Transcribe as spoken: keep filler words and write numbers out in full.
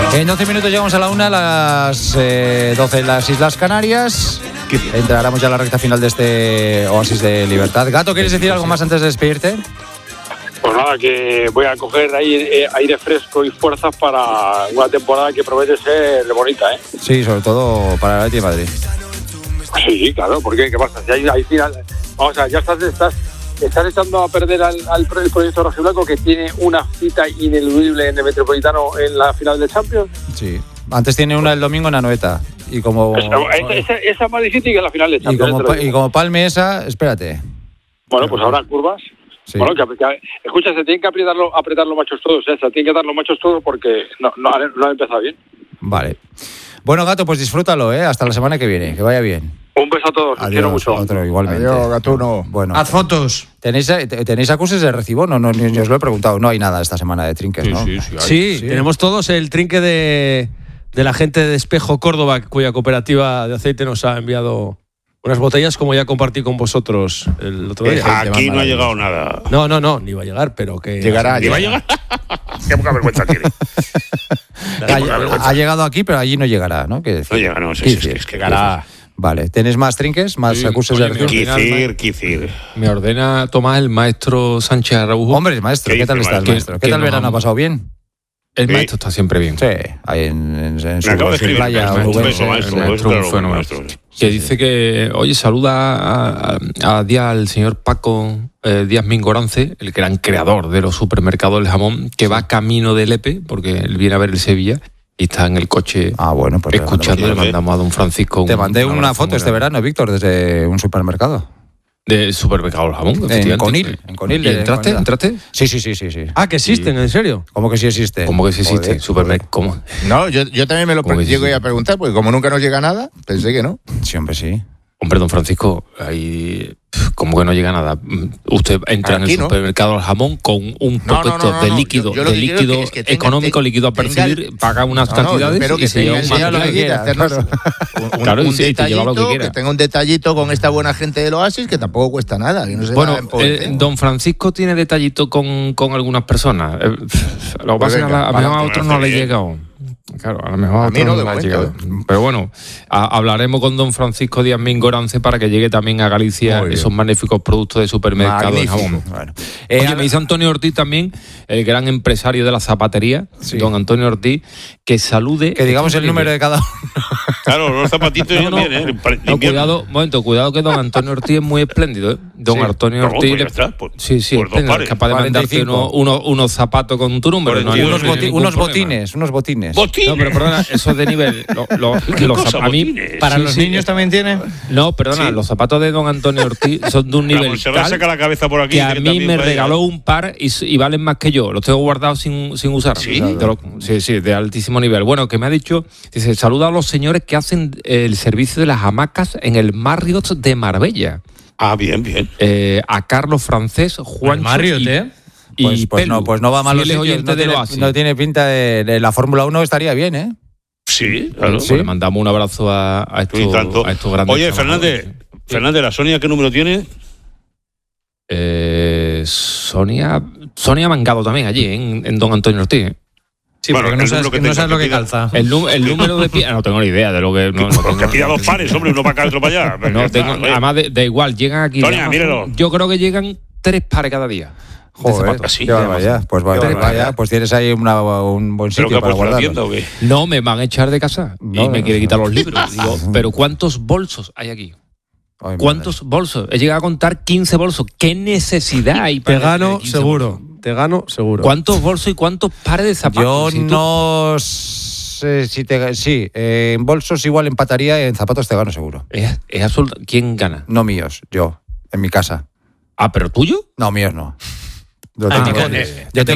En doce minutos llegamos a la una, a las eh, doce en las Islas Canarias. Entraremos ya a la recta final de este oasis de libertad. Gato, ¿quieres decir algo más antes de despedirte? Pues nada, que voy a coger aire, aire fresco y fuerzas para una temporada que promete ser bonita, ¿eh? Sí, sobre todo para el Atlético de Madrid. Sí, claro, porque ¿qué pasa? Si hay, hay final, vamos a ver, ya estás, estás, estás echando a perder al, al proyecto rojiblanco que tiene una cita ineludible en el Metropolitano en la final de Champions. Sí, antes tiene una el domingo en Anoeta. Y como esa, esa, esa es más difícil que la final de Champions. Y como, y como palme esa, espérate. Bueno, pues habrá curvas. Sí. Bueno, que, que, escucha, se tienen que apretarlo, apretar los machos todos, ¿eh? Se tienen que dar los machos todos porque no, no, no han empezado bien. Vale. Bueno, Gato, pues disfrútalo, ¿eh? Hasta la semana que viene, que vaya bien. Un beso a todos, os quiero mucho. Otro, igualmente. Adiós, Gatuno. Bueno, haz fotos. ¿Tenéis, ¿Tenéis acuses de recibo? No, no, ni os lo he preguntado. No hay nada esta semana de trinques, sí, ¿no? Sí, sí, sí, sí, tenemos todos el trinque de, de la gente de Espejo Córdoba, cuya cooperativa de aceite nos ha enviado unas botellas, como ya compartí con vosotros el otro día. Aquí no ha llegado nada. No, no, no, ni va a llegar, pero que... Llegará, ¿Ni va a llegar? Qué poca vergüenza tiene. ha, ha llegado aquí, pero allí no llegará, ¿no? ¿Qué decir? No llega, no, sí, es que, es que llegará. Vale, ¿tenéis más trinques? ¿Más sí, acuses oye, de recibo? Quicir, quicir. Me ordena Tomás el maestro Sánchez Araujo. Hombre, maestro, ¿qué, ¿qué tal está el maestro? ¿Qué tal verano? ¿Ha pasado bien? El sí. maestro está siempre bien. Sí, ahí en, en, en su, acabo de escribir, playa maestro, Uruguense, maestro, sí. maestro, un fenómeno. maestro, sí. Que sí, dice sí. que, oye, saluda a, a, a Díaz, al señor Paco eh, Díaz Mingorance, el gran creador de los supermercados del jamón, que sí. va camino de Lepe, porque él viene a ver el Sevilla. Y está en el coche ah, bueno, pues escuchando, le mandamos a don Francisco. Te mandé un, una foto este verano, Víctor, desde un supermercado. De supermercado del jamón, en Conil. En Conil ¿Y entraste? ¿Entraste? Sí, sí, sí, sí, sí. Ah, que existen, sí. ¿En serio? ¿Cómo que sí existe? ¿Cómo que sí existe? Supermercado, ¿cómo? No, yo, yo también me lo pre- llego sí? a preguntar, porque como nunca nos llega nada, pensé que no. Sí, hombre, sí. Hombre, don Francisco, ahí como que no llega nada. Usted entra Aquí, en el supermercado al jamón con un no, poquito no, no, no, de no. líquido, yo, yo de líquido que es que tenga, económico, tenga, líquido a percibir, tenga, paga unas no, cantidades no, pero que y se lleva un lo que quiera, hacernos un, claro, un, un sí, detallito, lo que, que tenga un detallito con esta buena gente del Oasis que tampoco cuesta nada. Que no se bueno, eh, don Francisco tiene detallito con, con algunas personas. Eh, lo que pasa es que a, a, a otros no le llega aún. Claro, a lo mejor a mí no, no ha llegado. Pero bueno, a, hablaremos con don Francisco Díaz Mingorance para que llegue también a Galicia esos magníficos productos de supermercado de jamón. Bueno. Eh, Oye, me dice Antonio Ortiz también, el gran empresario de la zapatería, sí. don Antonio Ortiz, que salude... Que digamos el número de cada uno. Claro, los zapatitos no, también, no, ¿eh? No, cuidado, momento, cuidado que don Antonio Ortiz es muy espléndido, ¿eh? Don sí. Antonio no, Ortiz... Pues está, pues, sí, sí, pues es capaz de mandarte unos, unos, unos zapatos con tu número. No, unos, boti- unos botines, unos botines. ¿Botines? No, pero perdona, eso es de nivel. Lo, lo, los, cosa, a mí, botines? ¿Para sí, los sí, niños también tiene? No, perdona, sí. Los zapatos de don Antonio Ortiz son de un nivel se tal saca la cabeza por aquí, que a que mí me vaya. regaló un par y, y valen más que yo. Los tengo guardados sin, sin usar. ¿Sí? De lo, sí, sí, de altísimo nivel. Bueno, que me ha dicho, dice, saluda a los señores que hacen el servicio de las hamacas en el Marriott de Marbella. Ah, bien, bien. Eh, a Carlos Francés, Juan Marriott, y, ¿eh? Pues, pues, no, pues no va mal. Si los no, tiene, no tiene pinta de, de la Fórmula uno, estaría bien, ¿eh? Sí, claro. Sí. Pues le mandamos un abrazo a, a, estos, a estos grandes. Oye, Fernández, sí. Fernández, ¿la Sonia qué número tiene? Eh, Sonia Sonia Mangado también, allí, en, en Don Antonio Ortiz. Sí, bueno, porque no sabes, que no sabes lo que calza. El, el número de pie, no tengo ni idea de lo que... No, no tengo, que pida dos pares, hombre, uno para acá, otro para allá. No, tengo, además, da de igual, llegan aquí... Sonia, además, míralo. Yo creo que llegan tres pares cada día. Joder, así, qué vaya, pues vaya, vaya, pues tienes ahí una, un buen sitio ¿Pero para guardarlo. ¿o qué? No, me van a echar de casa no, y me no, quiere quitar los libros. Digo, pero ¿cuántos bolsos hay aquí? Ay, ¿Cuántos madre. bolsos? He llegado a contar quince bolsos. ¿Qué necesidad hay para Te gano seguro. Bolsos? Te gano seguro. ¿Cuántos bolsos y cuántos pares de zapatos? Yo no sé si te... Sí, eh, en bolsos igual empataría, en zapatos te gano seguro. Es, es absoluto. ¿Quién gana? No míos, yo, en mi casa. Ah, ¿pero tuyo? No, míos no. Yo ah, tengo, bueno, yo tengo